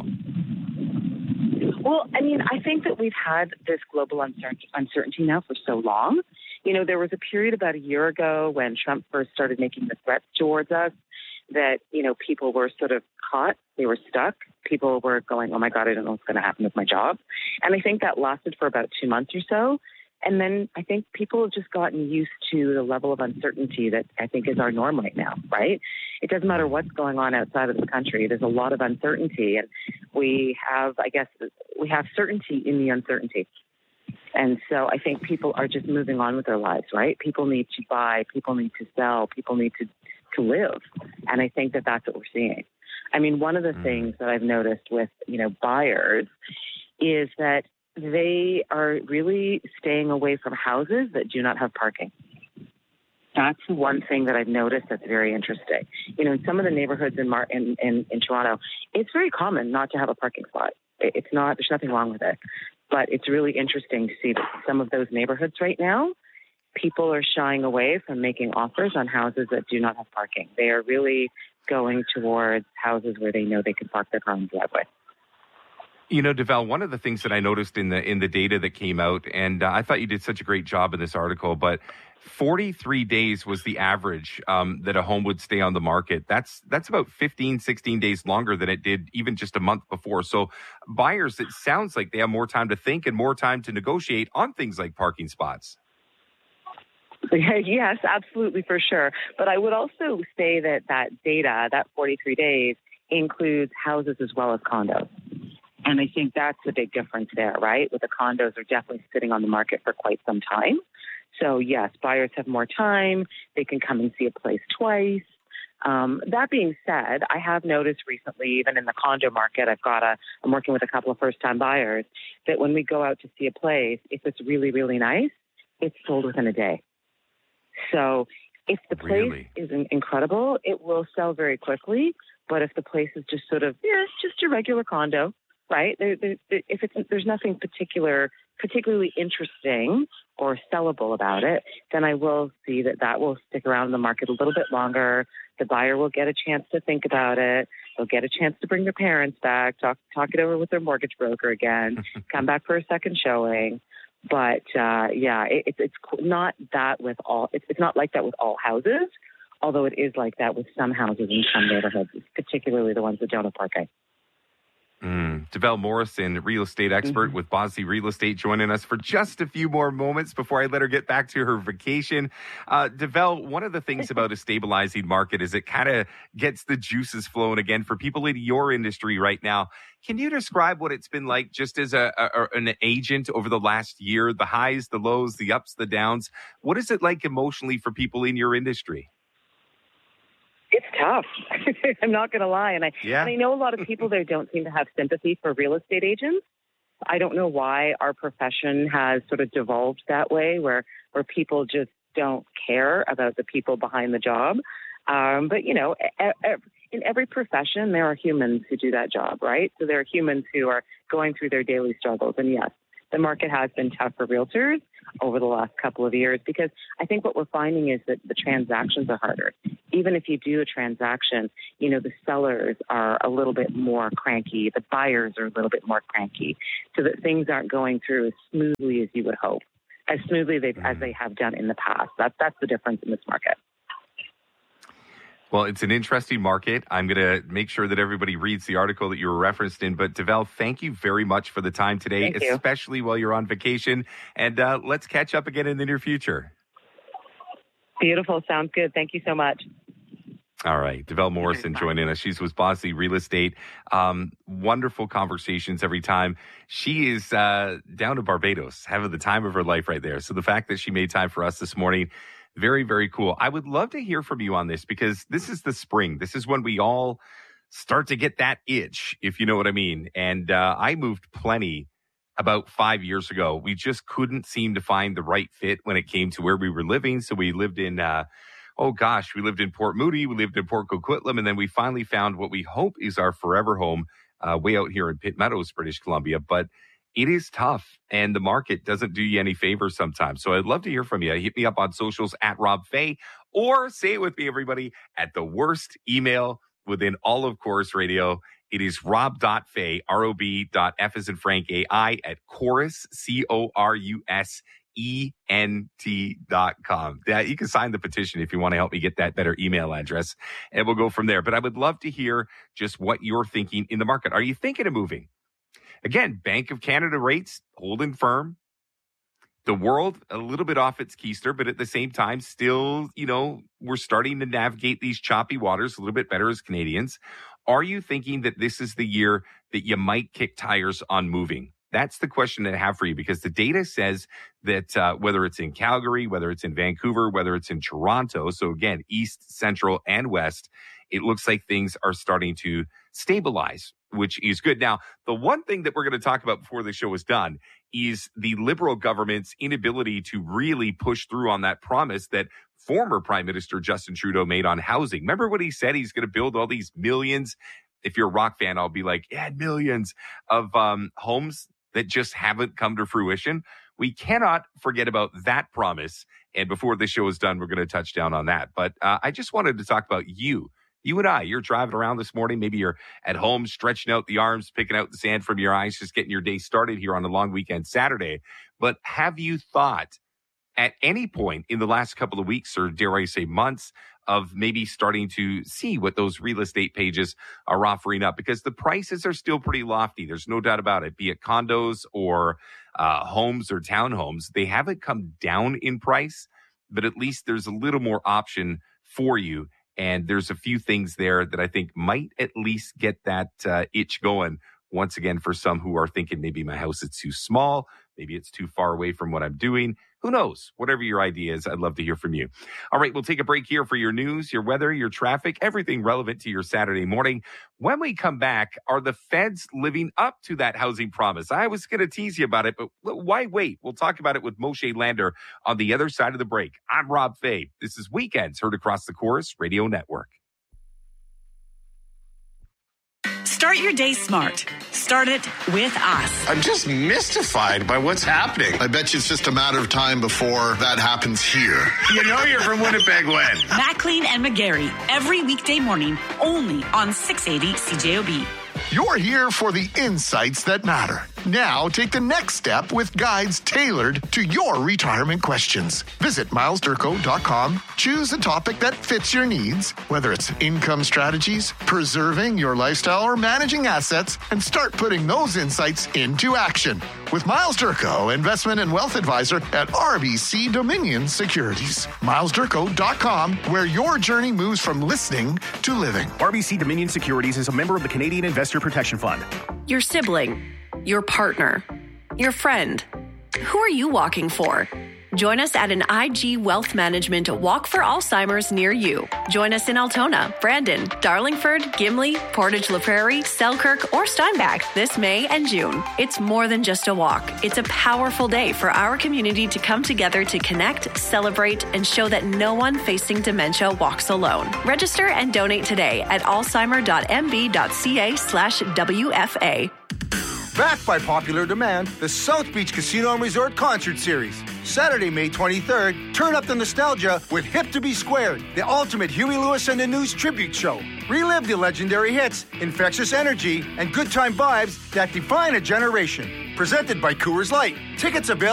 Well, I mean, I think that we've had this global uncer- uncertainty now for so long. You know, there was a period about a year ago when Trump first started making the threats towards us that, you know, people were sort of caught, they were stuck. People were going, oh my God, I don't know what's going to happen with my job. And I think that lasted for about two months or so. And then I think people have just gotten used to the level of uncertainty that I think is our norm right now, right? It doesn't matter what's going on outside of the country. There's a lot of uncertainty. And we have, I guess, we have certainty in the uncertainty. And so I think people are just moving on with their lives, right? People need to buy, people need to sell, people need to, to live. And I think that that's what we're seeing. I mean, one of the things that I've noticed with, you know, buyers is that they are really staying away from houses that do not have parking. That's one thing that I've noticed that's very interesting. You know, in some of the neighborhoods in, Mar- in, in, in Toronto, it's very common not to have a parking spot. It's not, there's nothing wrong with it. But it's really interesting to see that some of those neighborhoods right now, people are shying away from making offers on houses that do not have parking. They are really going towards houses where they know they can park their car in the driveway. You know, Devel, one of the things that I noticed in the in the data that came out, and uh, I thought you did such a great job in this article, but forty-three days was the average um, that a home would stay on the market. That's that's about fifteen, sixteen days longer than it did even just a month before. So buyers, it sounds like they have more time to think and more time to negotiate on things like parking spots. Yes, absolutely, for sure. But I would also say that that data, that forty-three days, includes houses as well as condos. And I think that's the big difference there, right? With the condos are definitely sitting on the market for quite some time. So, yes, buyers have more time. They can come and see a place twice. Um, that being said, I have noticed recently, even in the condo market, I've got a, I'm working with a couple of first-time buyers, that when we go out to see a place, if it's really, really nice, it's sold within a day. So if the place really? is incredible, it will sell very quickly. But if the place is just sort of, yeah, it's just a regular condo, right? There, there, if it's, there's nothing particular, particularly interesting or sellable about it, then I will see that that will stick around in the market a little bit longer. The buyer will get a chance to think about it. They'll get a chance to bring their parents back, talk talk it over with their mortgage broker again, come back for a second showing. But uh, yeah, it, it's it's not that with all. It's, it's not like that with all houses, although it is like that with some houses in some neighborhoods, particularly the ones that don't have parking. Mm. Devel Morrison, real estate expert mm-hmm. with Bosley Real Estate, joining us for just a few more moments before I let her get back to her vacation. Uh, Devel, one of the things about a stabilizing market is it kind of gets the juices flowing again for people in your industry right now. Can you describe what it's been like just as a, a an agent over the last year, the highs, the lows, the ups, the downs? What is it like emotionally for people in your industry? It's tough. I'm not going to lie. And I, yeah. and I know a lot of people there don't seem to have sympathy for real estate agents. I don't know why our profession has sort of devolved that way, where, where people just don't care about the people behind the job. Um, but, you know, e- e- in every profession, there are humans who do that job, right? So there are humans who are going through their daily struggles. And yes, the market has been tough for realtors over the last couple of years, because I think what we're finding is that the transactions are harder. Even if you do a transaction, you know, the sellers are a little bit more cranky. The buyers are a little bit more cranky, so that things aren't going through as smoothly as you would hope, as smoothly they've, as they have done in the past. That, that's the difference in this market. Well, it's an interesting market. I'm going to make sure that everybody reads the article that you were referenced in. But, Devel, thank you very much for the time today, Thank you. especially while you're on vacation. And uh, let's catch up again in the near future. Beautiful. Sounds good. Thank you so much. All right. Devel Morrison joining us. She's with Bosley Real Estate. Um, wonderful conversations every time. She is uh, down to Barbados, having the time of her life right there. So the fact that she made time for us this morning, very, very cool. I would love to hear from you on this, because this is the spring. This is when we all start to get that itch, if you know what I mean. And uh, I moved plenty about five years ago. We just couldn't seem to find the right fit when it came to where we were living. So we lived in, uh, oh gosh, we lived in Port Moody, we lived in Port Coquitlam, and then we finally found what we hope is our forever home uh, way out here in Pitt Meadows, British Columbia. But it is tough, and the market doesn't do you any favors sometimes. So I'd love to hear from you. Hit me up on socials at Rob Fay, or say it with me, everybody, at the worst email within all of Chorus Radio. It is rob.fay, R O B dot F as in Frank, A I, at Chorus, C O R U S E N T dot com. Yeah, you can sign the petition if you want to help me get that better email address, and we'll go from there. But I would love to hear just what you're thinking in the market. Are you thinking of moving? Again, Bank of Canada rates holding firm. The world a little bit off its keister, but at the same time, still, you know, we're starting to navigate these choppy waters a little bit better as Canadians. Are you thinking that this is the year that you might kick tires on moving? That's the question that I have for you, because the data says that uh, whether it's in Calgary, whether it's in Vancouver, whether it's in Toronto, so again, East, Central, and West, it looks like things are starting to stabilize, which is good. Now, the one thing that we're going to talk about before the show is done is the Liberal government's inability to really push through on that promise that former Prime Minister Justin Trudeau made on housing. Remember what he said? He's going to build all these millions. If you're a rock fan, I'll be like, yeah, millions of um, homes that just haven't come to fruition. We cannot forget about that promise. And before the show is done, we're going to touch down on that. But uh, I just wanted to talk about you. You and I, you're driving around this morning. Maybe you're at home stretching out the arms, picking out the sand from your eyes, just getting your day started here on a long weekend Saturday. But have you thought at any point in the last couple of weeks, or dare I say months, of maybe starting to see what those real estate pages are offering up? Because the prices are still pretty lofty. There's no doubt about it, be it condos or uh, homes or townhomes. They haven't come down in price, but at least there's a little more option for you. And there's a few things there that I think might at least get that uh, itch going once again for some who are thinking maybe my house is too small, maybe it's too far away from what I'm doing. Who knows? Whatever your idea is, I'd love to hear from you. All right, we'll take a break here for your news, your weather, your traffic, everything relevant to your Saturday morning. When we come back, are the feds living up to that housing promise? I was going to tease you about it, but why wait? We'll talk about it with Moshe Lander on the other side of the break. I'm Rob Fay. This is Weekends, heard across the Chorus Radio Network. Start your day smart. Start it with us. I'm just mystified by what's happening. I bet you it's just a matter of time before that happens here. You know you're from Winnipeg when? McLean and McGarry, every weekday morning, only on six eighty C J O B. You're here for the insights that matter. Now take the next step with guides tailored to your retirement questions. Visit miles durko dot com. Choose a topic that fits your needs, whether it's income strategies, preserving your lifestyle, or managing assets, and start putting those insights into action. With Miles Durko, investment and wealth advisor at R B C Dominion Securities. miles durko dot com, where your journey moves from listening to living. R B C Dominion Securities is a member of the Canadian Investor Protection Fund. Your sibling, your partner, your friend. Who are you walking for? Join us at an I G Wealth Management Walk for Alzheimer's near you. Join us in Altona, Brandon, Darlingford, Gimli, Portage La Prairie, Selkirk, or Steinbach this May and June. It's more than just a walk. It's a powerful day for our community to come together to connect, celebrate, and show that no one facing dementia walks alone. Register and donate today at alzheimer.mb.ca slash WFA. Backed by popular demand, the South Beach Casino and Resort Concert Series. Saturday, May twenty-third, turn up the nostalgia with Hip to Be Squared, the ultimate Huey Lewis and the News tribute show. Relive the legendary hits, infectious energy, and good time vibes that define a generation. Presented by Coors Light. Tickets available